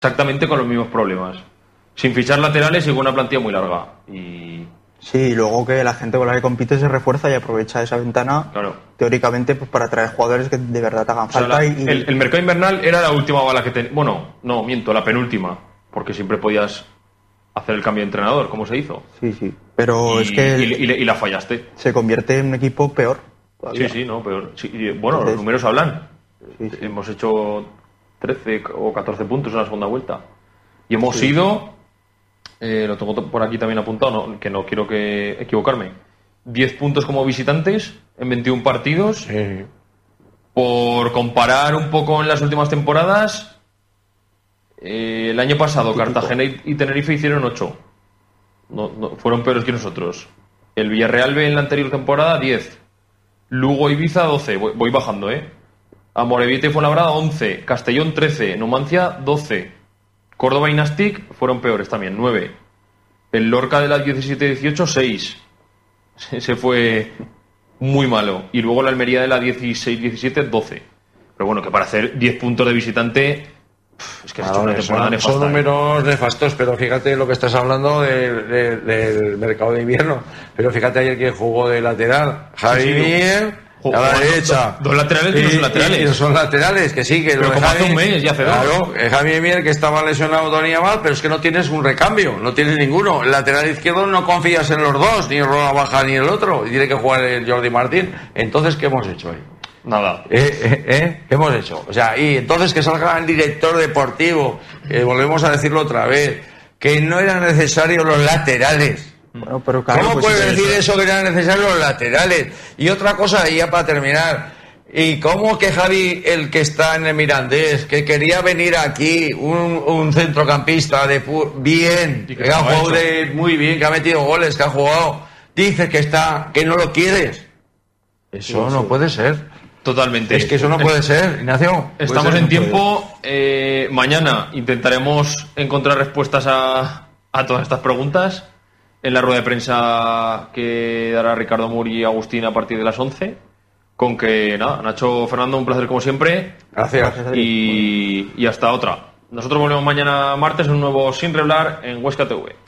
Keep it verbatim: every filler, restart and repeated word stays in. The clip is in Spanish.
exactamente con los mismos problemas. Sin fichar laterales y con una plantilla muy larga. Y sí, y luego que la gente con la que compite se refuerza y aprovecha esa ventana, claro, teóricamente, pues para traer jugadores que de verdad te hagan o sea, falta. la, y, y... El, el mercado invernal era la última bala que tenía. Bueno, no, miento, la penúltima. Porque siempre podías hacer el cambio de entrenador, como se hizo. Sí, sí. Pero y, es que. Y, y, y la fallaste. Se convierte en un equipo peor. Todavía. Sí, sí, no, peor. Sí, y, bueno, Entonces, los números hablan. Sí, sí. Hemos hecho trece o catorce puntos en la segunda vuelta. Y hemos sí. ido. Eh, lo tengo por aquí también apuntado, no, que no quiero que equivocarme. diez puntos como visitantes en veintiún partidos. Sí. Por comparar un poco en las últimas temporadas. Eh, el año pasado Típico. Cartagena y Tenerife hicieron ocho. No, no, fueron peores que nosotros. El Villarreal B en la anterior temporada diez. Lugo Ibiza doce. Voy, voy bajando, ¿eh? Amorebieta y Fuenlabrada once. Castellón trece. Numancia doce. Córdoba y Nastic fueron peores también, nueve. El Lorca de la diecisiete dieciocho, seis. Ese fue muy malo. Y luego la Almería de la dieciséis diecisiete, doce. Pero bueno, que para hacer diez puntos de visitante... Es que has hecho una temporada son, nefasta. Son números nefastos, pero fíjate lo que estás hablando de, de, del mercado de invierno. Pero fíjate ayer que jugó de lateral. Javi sí, sí, Mier, a la bueno, derecha. Dos, dos laterales y no son laterales. Y, y son laterales, que sí, que pero lo como Javi, hace un mes, ya hace dos. Claro, Javi Mier que estaba lesionado todavía mal, pero es que no tienes un recambio, no tienes ninguno. El lateral izquierdo no confías en los dos, ni Roa Baja ni el otro. Y tiene que jugar el Jordi Martín. Entonces, ¿qué hemos hecho ahí? Nada. Eh, eh, eh, ¿Qué hemos hecho? O sea, y entonces que salga el director deportivo, eh, volvemos a decirlo otra vez, que no eran necesarios los laterales. Bueno, pero claro, ¿Cómo pues puedes sí, decir eso que eran necesarios los laterales? Y otra cosa, y ya para terminar, ¿y cómo que Javi, el que está en el Mirandés, que quería venir aquí, un, un centrocampista de pu- bien, que, que ha jugado de, muy bien, que ha metido goles, que ha jugado, dices que está, que no lo quieres? Eso sí, no sí. puede ser. Totalmente. Es que eso no puede ser, Ignacio. Estamos ser, en tiempo. Eh, mañana intentaremos encontrar respuestas a, a todas estas preguntas en la rueda de prensa que dará Ricardo Muri y Agustín a partir de las once. Con que, nada, Nacho, Fernando, un placer como siempre. Gracias. Y, y hasta otra. Nosotros volvemos mañana martes en un nuevo Sin Reblar en Huesca T V.